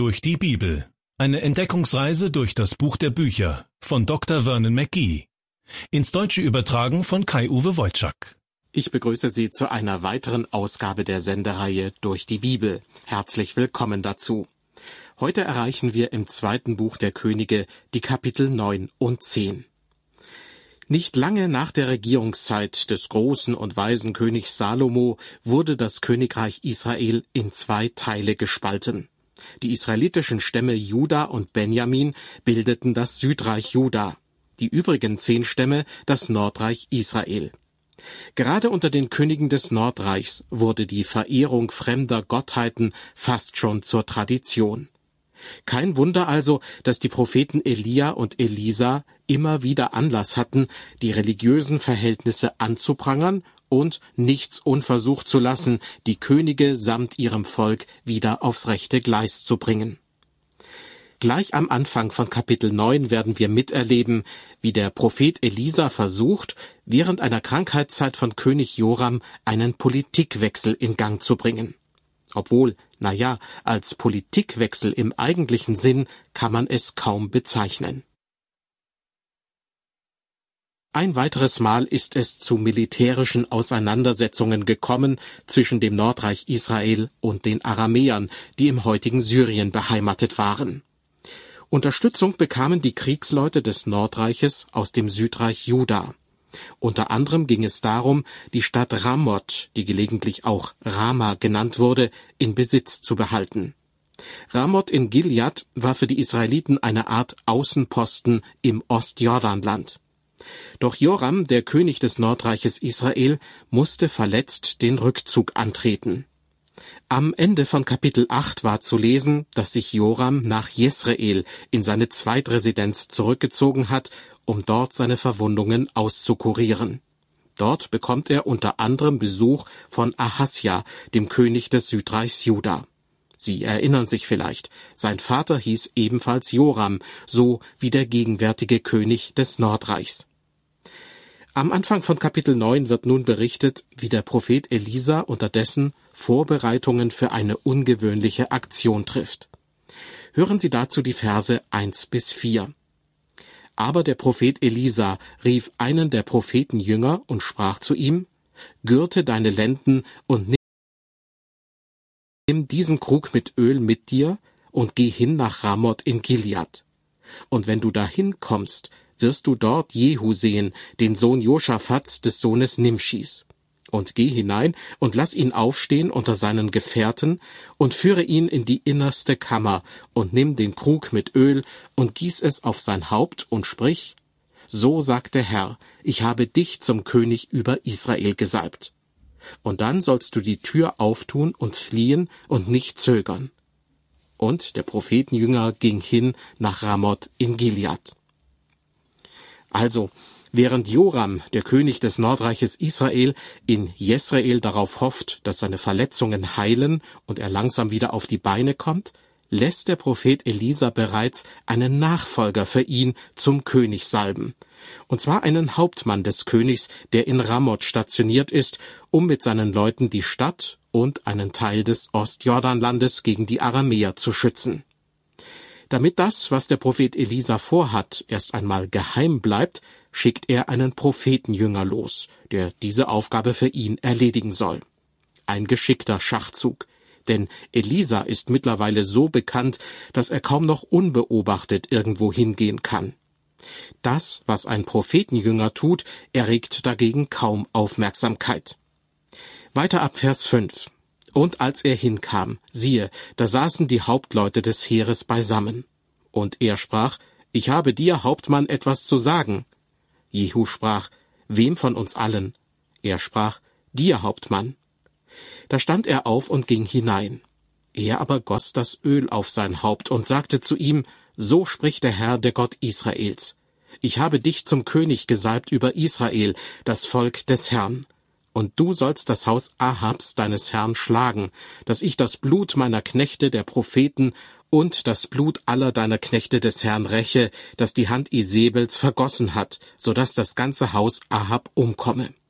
Durch die Bibel. Eine Entdeckungsreise durch das Buch der Bücher von Dr. Vernon McGee. Ins Deutsche übertragen von Kai-Uwe Wojczak. Ich begrüße Sie zu einer weiteren Ausgabe der Sendereihe Durch die Bibel. Herzlich willkommen dazu. Heute erreichen wir im zweiten Buch der Könige die Kapitel 9 und 10. Nicht lange nach der Regierungszeit des großen und weisen Königs Salomo wurde das Königreich Israel in zwei Teile gespalten. Die israelitischen Stämme Juda und Benjamin bildeten das Südreich Juda, die übrigen 10 Stämme das Nordreich Israel. Gerade unter den Königen des Nordreichs wurde die Verehrung fremder Gottheiten fast schon zur Tradition. Kein Wunder also, dass die Propheten Elia und Elisa immer wieder Anlass hatten, die religiösen Verhältnisse anzuprangern und nichts unversucht zu lassen, die Könige samt ihrem Volk wieder aufs rechte Gleis zu bringen. Gleich am Anfang von Kapitel 9 werden wir miterleben, wie der Prophet Elisa versucht, während einer Krankheitszeit von König Joram einen Politikwechsel in Gang zu bringen. Obwohl, als Politikwechsel im eigentlichen Sinn kann man es kaum bezeichnen. Ein weiteres Mal ist es zu militärischen Auseinandersetzungen gekommen zwischen dem Nordreich Israel und den Aramäern, die im heutigen Syrien beheimatet waren. Unterstützung bekamen die Kriegsleute des Nordreiches aus dem Südreich Juda. Unter anderem ging es darum, die Stadt Ramoth, die gelegentlich auch Rama genannt wurde, in Besitz zu behalten. Ramoth in Gilead war für die Israeliten eine Art Außenposten im Ostjordanland. Doch Joram, der König des Nordreiches Israel, musste verletzt den Rückzug antreten. Am Ende von Kapitel 8 war zu lesen, dass sich Joram nach Jesreel in seine Zweitresidenz zurückgezogen hat, um dort seine Verwundungen auszukurieren. Dort bekommt er unter anderem Besuch von Ahasja, dem König des Südreichs Juda. Sie erinnern sich vielleicht, sein Vater hieß ebenfalls Joram, so wie der gegenwärtige König des Nordreichs. Am Anfang von Kapitel 9 wird nun berichtet, wie der Prophet Elisa unterdessen Vorbereitungen für eine ungewöhnliche Aktion trifft. Hören Sie dazu die Verse 1-4. Aber der Prophet Elisa rief einen der Prophetenjünger und sprach zu ihm: Gürte deine Lenden und nimm diesen Krug mit Öl mit dir und geh hin nach Ramoth in Gilead. Und wenn du dahin kommst, wirst du dort Jehu sehen, den Sohn Joschafats des Sohnes Nimschis. Und geh hinein und lass ihn aufstehen unter seinen Gefährten und führe ihn in die innerste Kammer und nimm den Krug mit Öl und gieß es auf sein Haupt und sprich: So sagt der Herr, ich habe dich zum König über Israel gesalbt. Und dann sollst du die Tür auftun und fliehen und nicht zögern. Und der Prophetenjünger ging hin nach Ramoth in Gilead. Also, während Joram, der König des Nordreiches Israel, in Jesreel darauf hofft, dass seine Verletzungen heilen und er langsam wieder auf die Beine kommt, lässt der Prophet Elisa bereits einen Nachfolger für ihn zum König salben. Und zwar einen Hauptmann des Königs, der in Ramoth stationiert ist, um mit seinen Leuten die Stadt und einen Teil des Ostjordanlandes gegen die Aramäer zu schützen. Damit das, was der Prophet Elisa vorhat, erst einmal geheim bleibt, schickt er einen Prophetenjünger los, der diese Aufgabe für ihn erledigen soll. Ein geschickter Schachzug, denn Elisa ist mittlerweile so bekannt, dass er kaum noch unbeobachtet irgendwo hingehen kann. Das, was ein Prophetenjünger tut, erregt dagegen kaum Aufmerksamkeit. Weiter ab Vers 5. Und als er hinkam, siehe, da saßen die Hauptleute des Heeres beisammen. Und er sprach: Ich habe dir, Hauptmann, etwas zu sagen. Jehu sprach: Wem von uns allen? Er sprach: Dir, Hauptmann. Da stand er auf und ging hinein. Er aber goss das Öl auf sein Haupt und sagte zu ihm: So spricht der Herr, der Gott Israels: Ich habe dich zum König gesalbt über Israel, das Volk des Herrn. Und du sollst das Haus Ahabs, deines Herrn, schlagen, dass ich das Blut meiner Knechte, der Propheten, und das Blut aller deiner Knechte des Herrn räche, das die Hand Isebels vergossen hat, so dass das ganze Haus Ahab umkomme.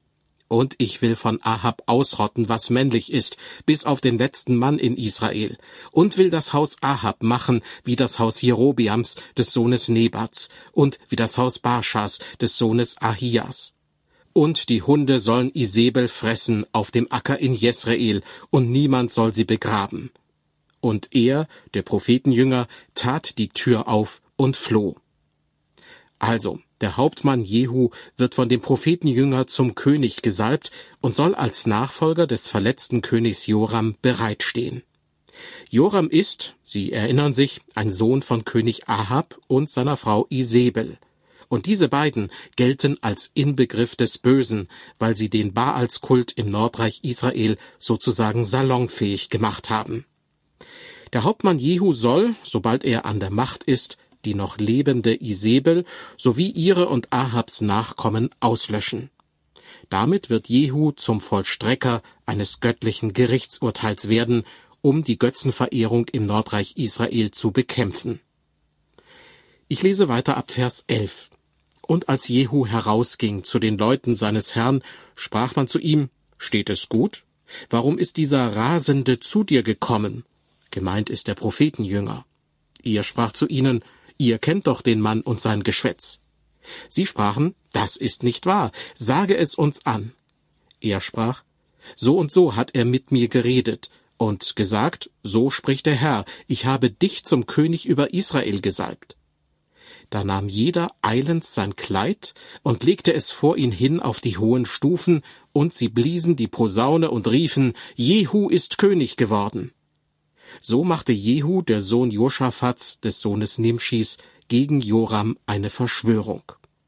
Und ich will von Ahab ausrotten, was männlich ist, bis auf den letzten Mann in Israel, und will das Haus Ahab machen, wie das Haus Jerobeams, des Sohnes Nebats, und wie das Haus Baschas, des Sohnes Ahias. Und die Hunde sollen Isebel fressen auf dem Acker in Jesrael, und niemand soll sie begraben. Und er, der Prophetenjünger, tat die Tür auf und floh. Also, der Hauptmann Jehu wird von dem Prophetenjünger zum König gesalbt und soll als Nachfolger des verletzten Königs Joram bereitstehen. Joram ist, Sie erinnern sich, ein Sohn von König Ahab und seiner Frau Isebel. Und diese beiden gelten als Inbegriff des Bösen, weil sie den Baalskult im Nordreich Israel sozusagen salonfähig gemacht haben. Der Hauptmann Jehu soll, sobald er an der Macht ist, die noch lebende Isebel sowie ihre und Ahabs Nachkommen auslöschen. Damit wird Jehu zum Vollstrecker eines göttlichen Gerichtsurteils werden, um die Götzenverehrung im Nordreich Israel zu bekämpfen. Ich lese weiter ab Vers 11. Und als Jehu herausging zu den Leuten seines Herrn, sprach man zu ihm: Steht es gut? Warum ist dieser Rasende zu dir gekommen? Gemeint ist der Prophetenjünger. Er sprach zu ihnen: Ihr kennt doch den Mann und sein Geschwätz. Sie sprachen: Das ist nicht wahr, sage es uns an. Er sprach: So und so hat er mit mir geredet und gesagt: So spricht der Herr, ich habe dich zum König über Israel gesalbt. Da nahm jeder eilends sein Kleid und legte es vor ihn hin auf die hohen Stufen, und sie bliesen die Posaune und riefen: Jehu ist König geworden. So machte Jehu, der Sohn Joschafats, des Sohnes Nimschis, gegen Joram eine Verschwörung.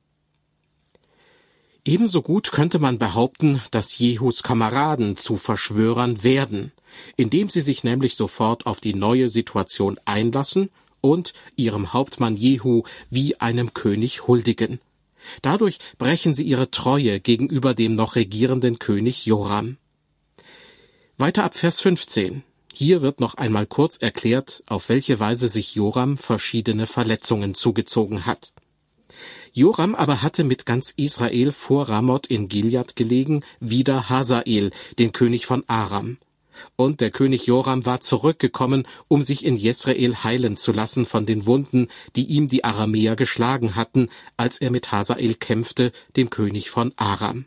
Ebenso gut könnte man behaupten, dass Jehus Kameraden zu Verschwörern werden, indem sie sich nämlich sofort auf die neue Situation einlassen und ihrem Hauptmann Jehu wie einem König huldigen. Dadurch brechen sie ihre Treue gegenüber dem noch regierenden König Joram. Weiter ab Vers 15. Hier wird noch einmal kurz erklärt, auf welche Weise sich Joram verschiedene Verletzungen zugezogen hat. Joram aber hatte mit ganz Israel vor Ramoth in Gilead gelegen, wider Hazael, den König von Aram. Und der König Joram war zurückgekommen, um sich in Jesrael heilen zu lassen von den Wunden, die ihm die Aramäer geschlagen hatten, als er mit Hazael kämpfte, dem König von Aram.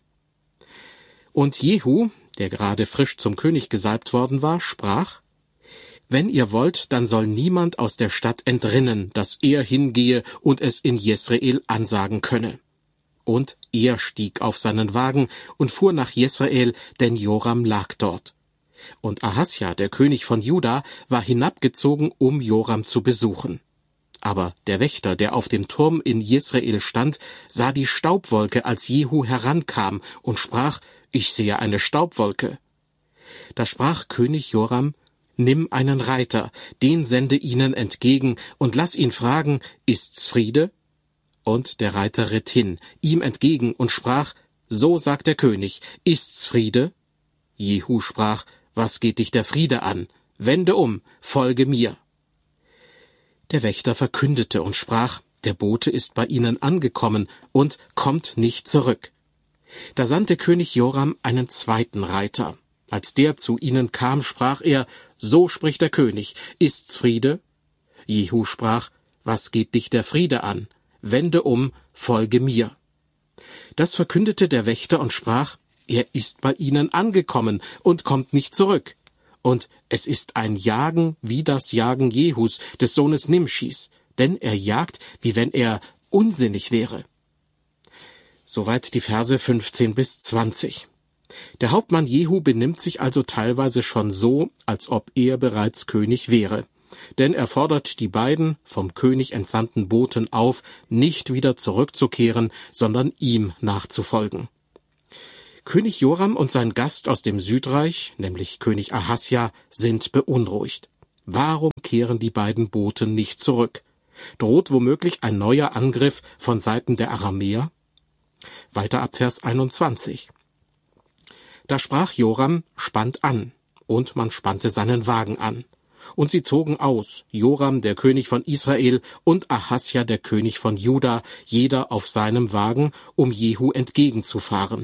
Und Jehu, der gerade frisch zum König gesalbt worden war, sprach: Wenn ihr wollt, dann soll niemand aus der Stadt entrinnen, dass er hingehe und es in Jesrael ansagen könne. Und er stieg auf seinen Wagen und fuhr nach Jesrael, denn Joram lag dort. Und Ahasja, der König von Juda, war hinabgezogen, um Joram zu besuchen. Aber der Wächter, der auf dem Turm in Jesrael stand, sah die Staubwolke, als Jehu herankam, und sprach: Ich sehe eine Staubwolke. Da sprach König Joram: Nimm einen Reiter, den sende ihnen entgegen, und lass ihn fragen: Ist's Friede? Und der Reiter ritt hin, ihm entgegen, und sprach: So sagt der König: Ist's Friede? Jehu sprach: Was geht dich der Friede an? Wende um, folge mir. Der Wächter verkündete und sprach: Der Bote ist bei ihnen angekommen und kommt nicht zurück. Da sandte König Joram einen zweiten Reiter. Als der zu ihnen kam, sprach er: So spricht der König: Ist's Friede? Jehu sprach: Was geht dich der Friede an? Wende um, folge mir. Das verkündete der Wächter und sprach: Er ist bei ihnen angekommen und kommt nicht zurück. Und es ist ein Jagen wie das Jagen Jehus, des Sohnes Nimschis, denn er jagt, wie wenn er unsinnig wäre. Soweit die Verse 15 bis 20. Der Hauptmann Jehu benimmt sich also teilweise schon so, als ob er bereits König wäre. Denn er fordert die beiden vom König entsandten Boten auf, nicht wieder zurückzukehren, sondern ihm nachzufolgen. König Joram und sein Gast aus dem Südreich, nämlich König Ahasja, sind beunruhigt. Warum kehren die beiden Boten nicht zurück? Droht womöglich ein neuer Angriff von Seiten der Aramäer? Weiter ab Vers 21. Da sprach Joram: Spannt an, und man spannte seinen Wagen an. Und sie zogen aus, Joram, der König von Israel, und Ahasja, der König von Juda, jeder auf seinem Wagen, um Jehu entgegenzufahren.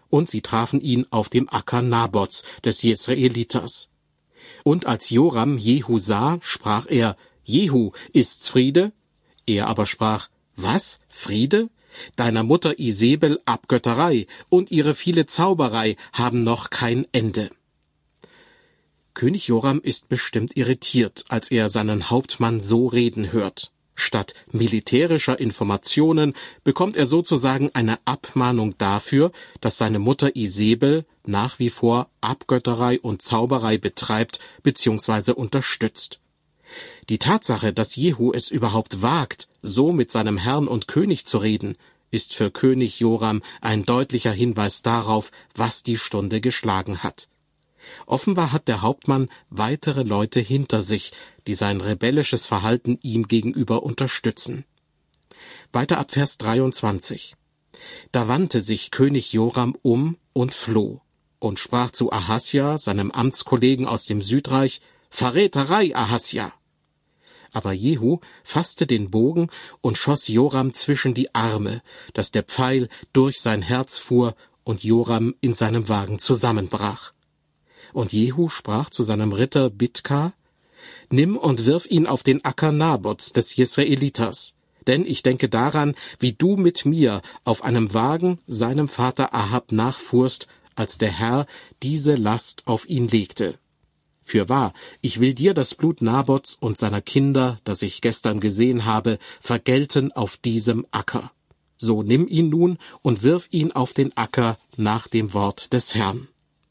und sie trafen ihn auf dem Acker Nabots des Jesreeliters. Und als Joram Jehu sah, sprach er: Jehu, ist's Friede? Er aber sprach: Was, Friede? Deiner Mutter Isebel Abgötterei und ihre viele Zauberei haben noch kein Ende. König Joram ist bestimmt irritiert, als er seinen Hauptmann so reden hört. Statt militärischer Informationen bekommt er sozusagen eine Abmahnung dafür, dass seine Mutter Isebel nach wie vor Abgötterei und Zauberei betreibt bzw. unterstützt. Die Tatsache, dass Jehu es überhaupt wagt, so mit seinem Herrn und König zu reden, ist für König Joram ein deutlicher Hinweis darauf, was die Stunde geschlagen hat. Offenbar hat der Hauptmann weitere Leute hinter sich, die sein rebellisches Verhalten ihm gegenüber unterstützen. Weiter ab Vers 23. Da wandte sich König Joram um und floh und sprach zu Ahasja, seinem Amtskollegen aus dem Südreich: Verräterei, Ahasja! Aber Jehu fasste den Bogen und schoss Joram zwischen die Arme, dass der Pfeil durch sein Herz fuhr und Joram in seinem Wagen zusammenbrach. Und Jehu sprach zu seinem Ritter Bidkar: Nimm und wirf ihn auf den Acker Nabots des Jesreeliters, denn ich denke daran, wie du mit mir auf einem Wagen seinem Vater Ahab nachfuhrst, als der Herr diese Last auf ihn legte. Fürwahr, ich will dir das Blut Nabots und seiner Kinder, das ich gestern gesehen habe, vergelten auf diesem Acker. So nimm ihn nun und wirf ihn auf den Acker nach dem Wort des Herrn.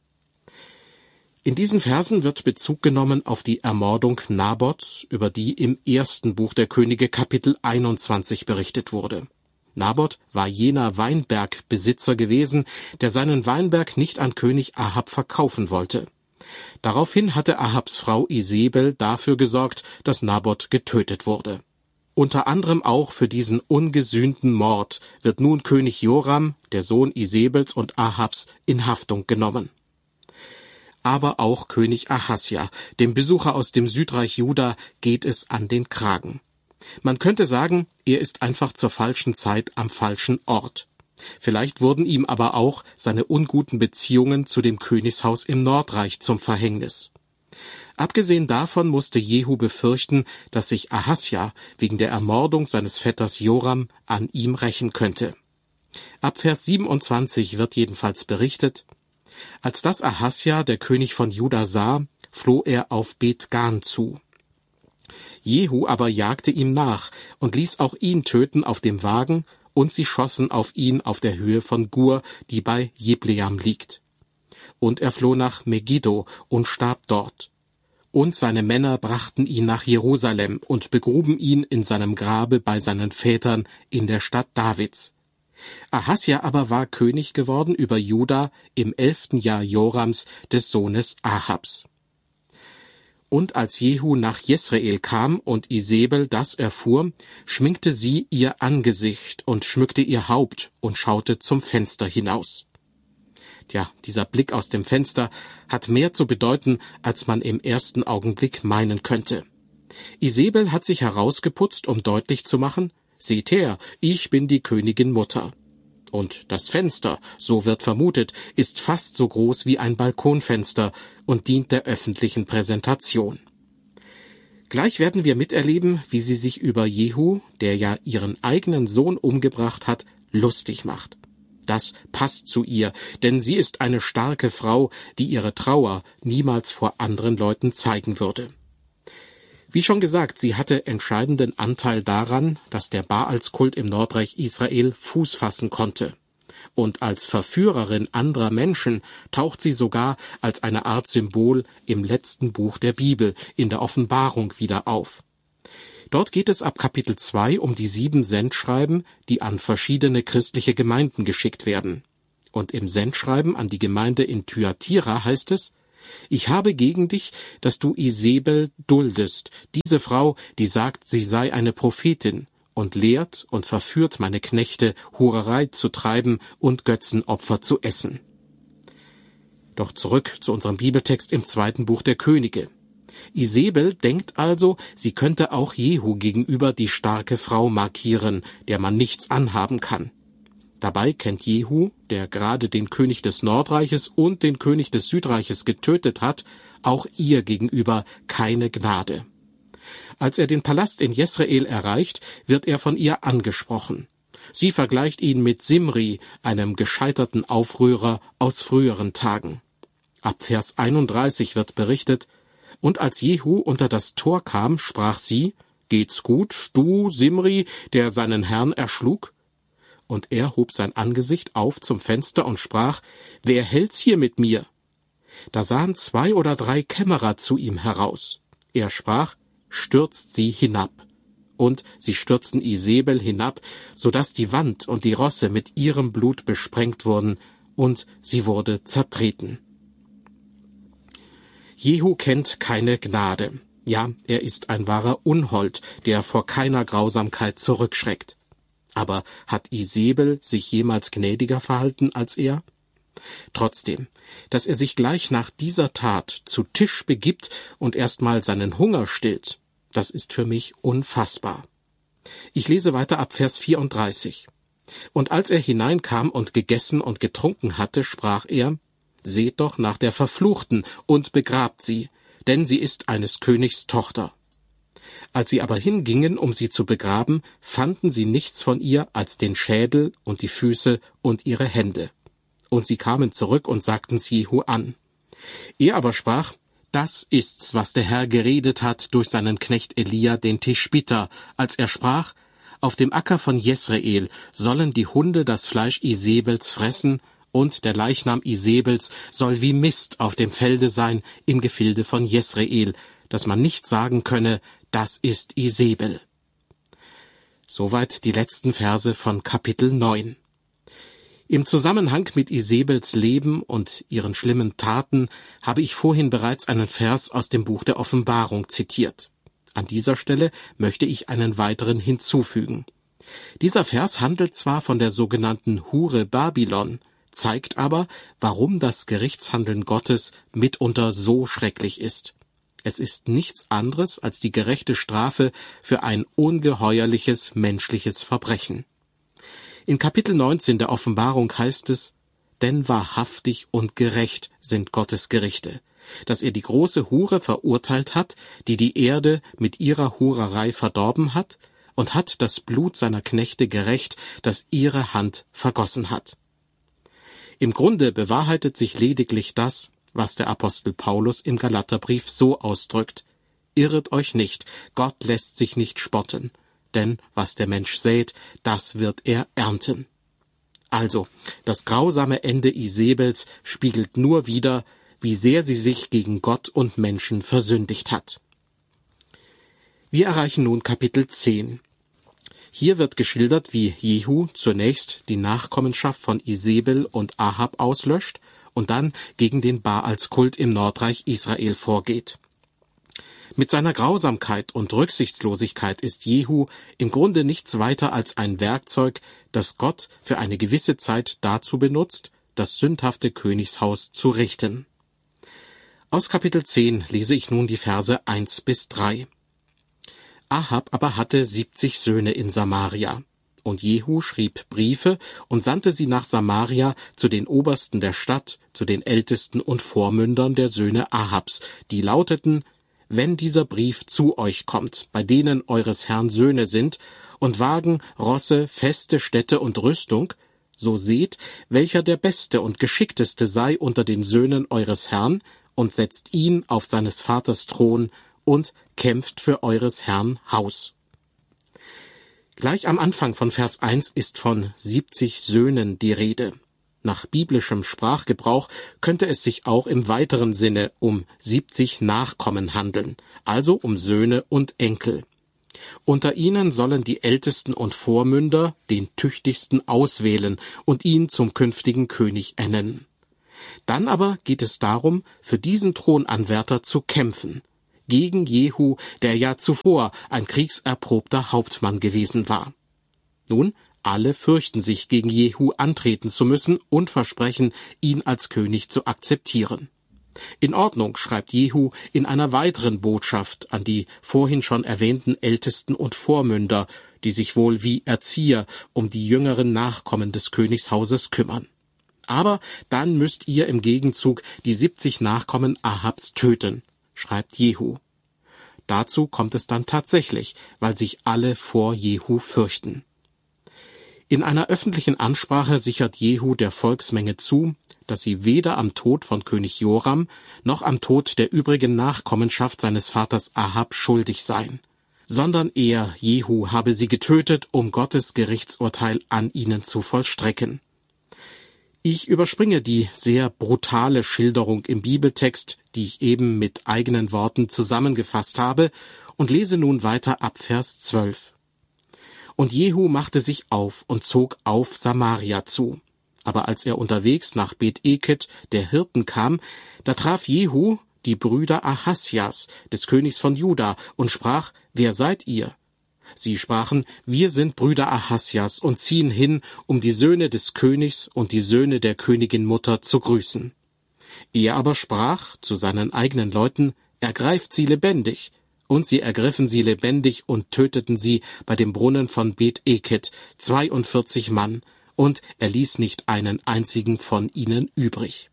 In diesen Versen wird Bezug genommen auf die Ermordung Nabots, über die im 1. Buch der Könige Kapitel 21 berichtet wurde. Nabot war jener Weinbergbesitzer gewesen, der seinen Weinberg nicht an König Ahab verkaufen wollte. Daraufhin hatte Ahabs Frau Isebel dafür gesorgt, dass Nabot getötet wurde. Unter anderem auch für diesen ungesühnten Mord wird nun König Joram, der Sohn Isebels und Ahabs, in Haftung genommen. Aber auch König Ahasja, dem Besucher aus dem Südreich Juda, geht es an den Kragen. Man könnte sagen, er ist einfach zur falschen Zeit am falschen Ort. Vielleicht wurden ihm aber auch seine unguten Beziehungen zu dem Königshaus im Nordreich zum Verhängnis. Abgesehen davon musste Jehu befürchten, dass sich Ahasja wegen der Ermordung seines Vetters Joram an ihm rächen könnte. Ab Vers 27 wird jedenfalls berichtet: Als das Ahasja, der König von Juda, sah, floh er auf Bet-Gan zu. Jehu aber jagte ihm nach und ließ auch ihn töten auf dem Wagen, und sie schossen auf ihn auf der Höhe von Gur, die bei Jibleam liegt. Und er floh nach Megiddo und starb dort. Und seine Männer brachten ihn nach Jerusalem und begruben ihn in seinem Grabe bei seinen Vätern in der Stadt Davids. Ahasja aber war König geworden über Juda im 11. Jahr Jorams, des Sohnes Ahabs. Und als Jehu nach Jesreel kam und Isebel das erfuhr, schminkte sie ihr Angesicht und schmückte ihr Haupt und schaute zum Fenster hinaus. Tja, dieser Blick aus dem Fenster hat mehr zu bedeuten, als man im ersten Augenblick meinen könnte. Isebel hat sich herausgeputzt, um deutlich zu machen: Seht her, ich bin die Königin Mutter. Und das Fenster, so wird vermutet, ist fast so groß wie ein Balkonfenster und dient der öffentlichen Präsentation. Gleich werden wir miterleben, wie sie sich über Jehu, der ja ihren eigenen Sohn umgebracht hat, lustig macht. Das passt zu ihr, denn sie ist eine starke Frau, die ihre Trauer niemals vor anderen Leuten zeigen würde. Wie schon gesagt, sie hatte entscheidenden Anteil daran, dass der Baalskult im Nordreich Israel Fuß fassen konnte. Und als Verführerin anderer Menschen taucht sie sogar als eine Art Symbol im letzten Buch der Bibel, in der Offenbarung, wieder auf. Dort geht es ab Kapitel 2 um die 7 Sendschreiben, die an verschiedene christliche Gemeinden geschickt werden. Und im Sendschreiben an die Gemeinde in Thyatira heißt es: Ich habe gegen dich, dass du Isebel duldest, diese Frau, die sagt, sie sei eine Prophetin, und lehrt und verführt meine Knechte, Hurerei zu treiben und Götzenopfer zu essen. Doch zurück zu unserem Bibeltext im 2. Buch der Könige. Isebel denkt also, sie könnte auch Jehu gegenüber die starke Frau markieren, der man nichts anhaben kann. Dabei kennt Jehu, der gerade den König des Nordreiches und den König des Südreiches getötet hat, auch ihr gegenüber keine Gnade. Als er den Palast in Jesreel erreicht, wird er von ihr angesprochen. Sie vergleicht ihn mit Simri, einem gescheiterten Aufrührer aus früheren Tagen. Ab Vers 31 wird berichtet: Und als Jehu unter das Tor kam, sprach sie: Geht's gut, du, Simri, der seinen Herrn erschlug? Und er hob sein Angesicht auf zum Fenster und sprach: Wer hält's hier mit mir? Da sahen 2 oder 3 Kämmerer zu ihm heraus. Er sprach: Stürzt sie hinab. Und sie stürzten Isebel hinab, so dass die Wand und die Rosse mit ihrem Blut besprengt wurden, und sie wurde zertreten. Jehu kennt keine Gnade. Ja, er ist ein wahrer Unhold, der vor keiner Grausamkeit zurückschreckt. Aber hat Isebel sich jemals gnädiger verhalten als er? Trotzdem, dass er sich gleich nach dieser Tat zu Tisch begibt und erstmal seinen Hunger stillt, das ist für mich unfassbar. Ich lese weiter ab Vers 34. Und als er hineinkam und gegessen und getrunken hatte, sprach er: Seht doch nach der Verfluchten und begrabt sie, denn sie ist eines Königs Tochter. Als sie aber hingingen, um sie zu begraben, fanden sie nichts von ihr als den Schädel und die Füße und ihre Hände. Und sie kamen zurück und sagten's Jehu an. Er aber sprach: Das ist's, was der Herr geredet hat durch seinen Knecht Elia, den Tischbiter, als er sprach: Auf dem Acker von Jesreel sollen die Hunde das Fleisch Isebels fressen, und der Leichnam Isebels soll wie Mist auf dem Felde sein im Gefilde von Jesreel, dass man nicht sagen könne, das ist Isebel. Soweit die letzten Verse von Kapitel 9. Im Zusammenhang mit Isebels Leben und ihren schlimmen Taten habe ich vorhin bereits einen Vers aus dem Buch der Offenbarung zitiert. An dieser Stelle möchte ich einen weiteren hinzufügen. Dieser Vers handelt zwar von der sogenannten Hure Babylon, zeigt aber, warum das Gerichtshandeln Gottes mitunter so schrecklich ist. Es ist nichts anderes als die gerechte Strafe für ein ungeheuerliches menschliches Verbrechen. In Kapitel 19 der Offenbarung heißt es: Denn wahrhaftig und gerecht sind Gottes Gerichte, dass er die große Hure verurteilt hat, die die Erde mit ihrer Hurerei verdorben hat, und hat das Blut seiner Knechte gerächt, das ihre Hand vergossen hat. Im Grunde bewahrheitet sich lediglich das, was der Apostel Paulus im Galaterbrief so ausdrückt: Irret euch nicht, Gott lässt sich nicht spotten, denn was der Mensch sät, das wird er ernten. Also, das grausame Ende Isebels spiegelt nur wider, wie sehr sie sich gegen Gott und Menschen versündigt hat. Wir erreichen nun Kapitel 10. Hier wird geschildert, wie Jehu zunächst die Nachkommenschaft von Isebel und Ahab auslöscht und dann gegen den Baalskult im Nordreich Israel vorgeht. Mit seiner Grausamkeit und Rücksichtslosigkeit ist Jehu im Grunde nichts weiter als ein Werkzeug, das Gott für eine gewisse Zeit dazu benutzt, das sündhafte Königshaus zu richten. Aus Kapitel 10 lese ich nun die Verse 1-3. Ahab aber hatte 70 Söhne in Samaria. Und Jehu schrieb Briefe und sandte sie nach Samaria zu den Obersten der Stadt, zu den Ältesten und Vormündern der Söhne Ahabs, die lauteten: Wenn dieser Brief zu euch kommt, bei denen eures Herrn Söhne sind, und wagen Rosse, feste Städte und Rüstung, so seht, welcher der beste und geschickteste sei unter den Söhnen eures Herrn, und setzt ihn auf seines Vaters Thron und kämpft für eures Herrn Haus. Gleich am Anfang von Vers 1 ist von 70 Söhnen die Rede. Nach biblischem Sprachgebrauch könnte es sich auch im weiteren Sinne um 70 Nachkommen handeln, also um Söhne und Enkel. Unter ihnen sollen die Ältesten und Vormünder den Tüchtigsten auswählen und ihn zum künftigen König ernennen. Dann aber geht es darum, für diesen Thronanwärter zu kämpfen, gegen Jehu, der ja zuvor ein kriegserprobter Hauptmann gewesen war. Nun, alle fürchten sich, gegen Jehu antreten zu müssen und versprechen, ihn als König zu akzeptieren. In Ordnung, schreibt Jehu in einer weiteren Botschaft an die vorhin schon erwähnten Ältesten und Vormünder, die sich wohl wie Erzieher um die jüngeren Nachkommen des Königshauses kümmern. Aber dann müsst ihr im Gegenzug die 70 Nachkommen Ahabs töten, schreibt Jehu. Dazu kommt es dann tatsächlich, weil sich alle vor Jehu fürchten. In einer öffentlichen Ansprache sichert Jehu der Volksmenge zu, dass sie weder am Tod von König Joram noch am Tod der übrigen Nachkommenschaft seines Vaters Ahab schuldig seien, sondern er, Jehu, habe sie getötet, um Gottes Gerichtsurteil an ihnen zu vollstrecken. Ich überspringe die sehr brutale Schilderung im Bibeltext, die ich eben mit eigenen Worten zusammengefasst habe, und lese nun weiter ab Vers 12. Und Jehu machte sich auf und zog auf Samaria zu. Aber als er unterwegs nach Bet-Eket, der Hirten, kam, da traf Jehu die Brüder Ahasjas, des Königs von Juda, und sprach: Wer seid ihr? Sie sprachen: Wir sind Brüder Ahasjas und ziehen hin, um die Söhne des Königs und die Söhne der Königin Mutter zu grüßen. Er aber sprach zu seinen eigenen Leuten: Ergreift sie lebendig. Und sie ergriffen sie lebendig und töteten sie bei dem Brunnen von Bet-Eket, 42 Mann, und er ließ nicht einen einzigen von ihnen übrig.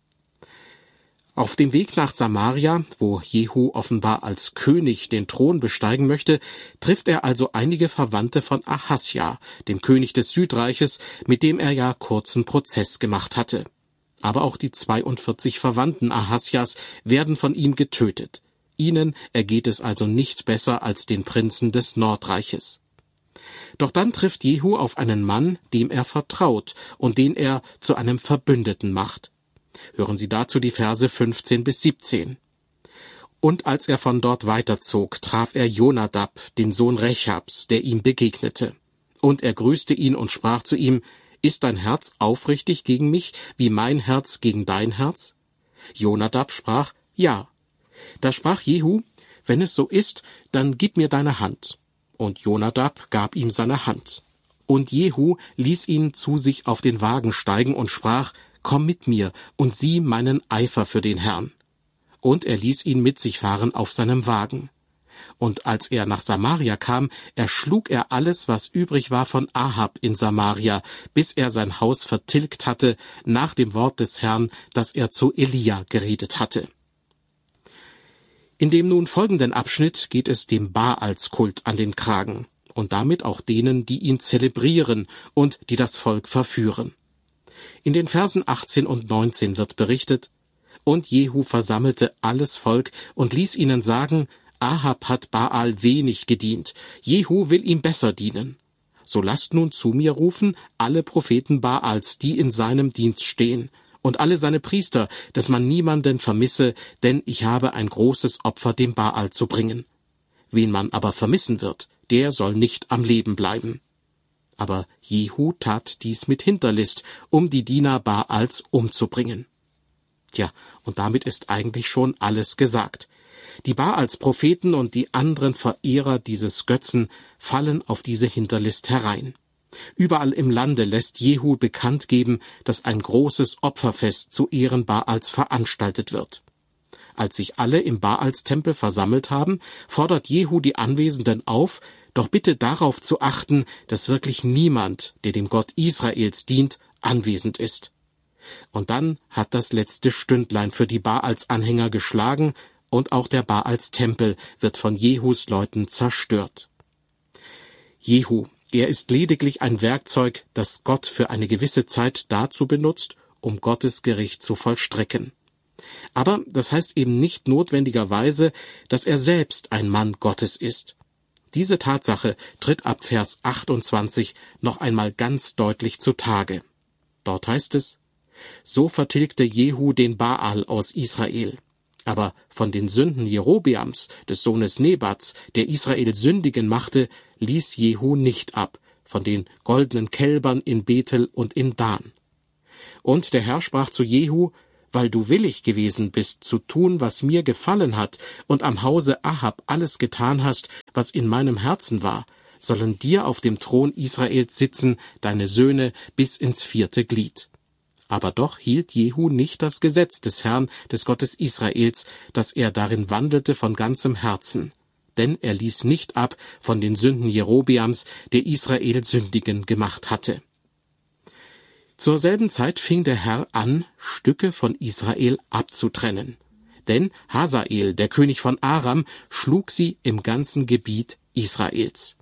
Auf dem Weg nach Samaria, wo Jehu offenbar als König den Thron besteigen möchte, trifft er also einige Verwandte von Ahasja, dem König des Südreiches, mit dem er ja kurzen Prozess gemacht hatte. Aber auch die 42 Verwandten Ahasjas werden von ihm getötet. Ihnen ergeht es also nicht besser als den Prinzen des Nordreiches. Doch dann trifft Jehu auf einen Mann, dem er vertraut und den er zu einem Verbündeten macht. Hören Sie dazu die Verse 15 bis 17. Und als er von dort weiterzog, traf er Jonadab, den Sohn Rechabs, der ihm begegnete. Und er grüßte ihn und sprach zu ihm: Ist dein Herz aufrichtig gegen mich, wie mein Herz gegen dein Herz? Jonadab sprach: Ja. Da sprach Jehu: Wenn es so ist, dann gib mir deine Hand. Und Jonadab gab ihm seine Hand. Und Jehu ließ ihn zu sich auf den Wagen steigen und sprach: Komm mit mir und sieh meinen Eifer für den Herrn. Und er ließ ihn mit sich fahren auf seinem Wagen. Und als er nach Samaria kam, erschlug er alles, was übrig war von Ahab in Samaria, bis er sein Haus vertilgt hatte, nach dem Wort des Herrn, das er zu Elia geredet hatte. In dem nun folgenden Abschnitt geht es dem Baalskult an den Kragen und damit auch denen, die ihn zelebrieren und die das Volk verführen. In den Versen 18 und 19 wird berichtet: Und Jehu versammelte alles Volk und ließ ihnen sagen: Ahab hat Baal wenig gedient, Jehu will ihm besser dienen. So lasst nun zu mir rufen alle Propheten Baals, die in seinem Dienst stehen, und alle seine Priester, dass man niemanden vermisse, denn ich habe ein großes Opfer dem Baal zu bringen. Wen man aber vermissen wird, der soll nicht am Leben bleiben. Aber Jehu tat dies mit Hinterlist, um die Diener Baals umzubringen. Tja, und damit ist eigentlich schon alles gesagt. Die Baals-Propheten und die anderen Verehrer dieses Götzen fallen auf diese Hinterlist herein. Überall im Lande lässt Jehu bekannt geben, dass ein großes Opferfest zu Ehren Baals veranstaltet wird. Als sich alle im Baals-Tempel versammelt haben, fordert Jehu die Anwesenden auf, doch bitte darauf zu achten, dass wirklich niemand, der dem Gott Israels dient, anwesend ist. Und dann hat das letzte Stündlein für die Baals-Anhänger geschlagen und auch der Baals-Tempel wird von Jehus Leuten zerstört. Jehu, er ist lediglich ein Werkzeug, das Gott für eine gewisse Zeit dazu benutzt, um Gottes Gericht zu vollstrecken. Aber das heißt eben nicht notwendigerweise, dass er selbst ein Mann Gottes ist. Diese Tatsache tritt ab Vers 28 noch einmal ganz deutlich zutage. Dort heißt es: So vertilgte Jehu den Baal aus Israel. Aber von den Sünden Jerobeams, des Sohnes Nebats, der Israel sündigen machte, ließ Jehu nicht ab, von den goldenen Kälbern in Bethel und in Dan. Und der Herr sprach zu Jehu: Weil du willig gewesen bist, zu tun, was mir gefallen hat, und am Hause Ahab alles getan hast, was in meinem Herzen war, sollen dir auf dem Thron Israels sitzen deine Söhne bis ins 4. Glied. Aber doch hielt Jehu nicht das Gesetz des Herrn, des Gottes Israels, dass er darin wandelte von ganzem Herzen. Denn er ließ nicht ab von den Sünden Jerobeams, der Israel sündigen gemacht hatte. Zur selben Zeit fing der Herr an, Stücke von Israel abzutrennen. Denn Hasael, der König von Aram, schlug sie im ganzen Gebiet Israels.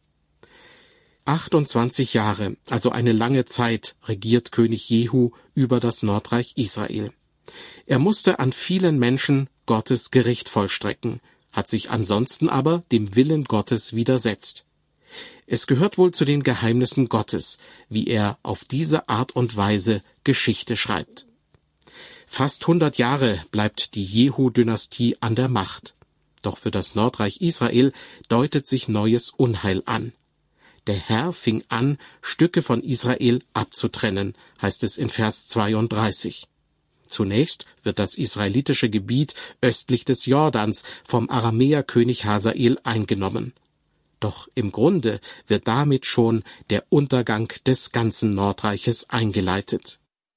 28 Jahre, also eine lange Zeit, regiert König Jehu über das Nordreich Israel. Er musste an vielen Menschen Gottes Gericht vollstrecken, hat sich ansonsten aber dem Willen Gottes widersetzt. Es gehört wohl zu den Geheimnissen Gottes, wie er auf diese Art und Weise Geschichte schreibt. Fast 100 Jahre bleibt die Jehu-Dynastie an der Macht. Doch für das Nordreich Israel deutet sich neues Unheil an. Der Herr fing an, Stücke von Israel abzutrennen, heißt es in Vers 32. Zunächst wird das israelitische Gebiet östlich des Jordans vom Aramäerkönig Hasael eingenommen. Doch im Grunde wird damit schon der Untergang des ganzen Nordreiches eingeleitet.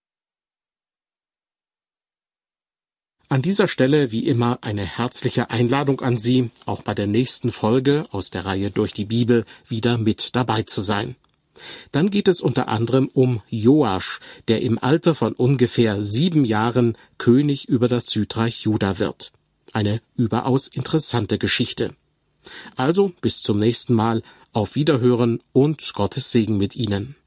An dieser Stelle wie immer eine herzliche Einladung an Sie, auch bei der nächsten Folge aus der Reihe Durch die Bibel wieder mit dabei zu sein. Dann geht es unter anderem um Joasch, der im Alter von ungefähr 7 Jahren König über das Südreich Juda wird. Eine überaus interessante Geschichte. Also bis zum nächsten Mal, auf Wiederhören und Gottes Segen mit Ihnen.